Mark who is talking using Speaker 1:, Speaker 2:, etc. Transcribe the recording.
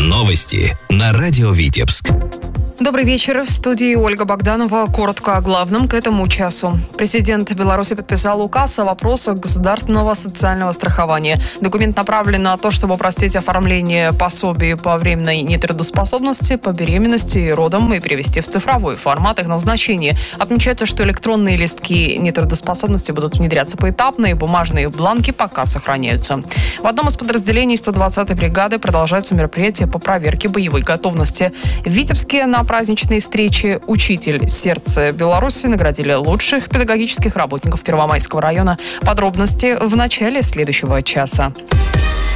Speaker 1: Новости на радио Витебск.
Speaker 2: Добрый вечер. В студии Ольга Богданова. Коротко о главном к этому часу. Президент Беларуси подписал указ о вопросах государственного социального страхования. Документ направлен на то, чтобы упростить оформление пособий по временной нетрудоспособности, по беременности и родам и перевести в цифровой формат их назначения. Отмечается, что электронные листки нетрудоспособности будут внедряться поэтапно, и бумажные бланки пока сохраняются. В одном из подразделений 120-й бригады продолжаются мероприятия по проверке боевой готовности. В Витебске на праздничной встрече «Учитель сердца Беларуси» наградили лучших педагогических работников Первомайского района. Подробности в начале следующего часа.